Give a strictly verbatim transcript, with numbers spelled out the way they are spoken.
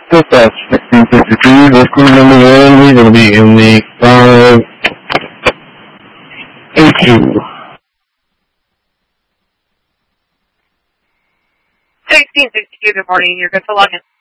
Dispatch sixteen sixty-two, this crew number one, we're going to be in the five eight two. sixteen sixty-two, good morning. You're good to log in.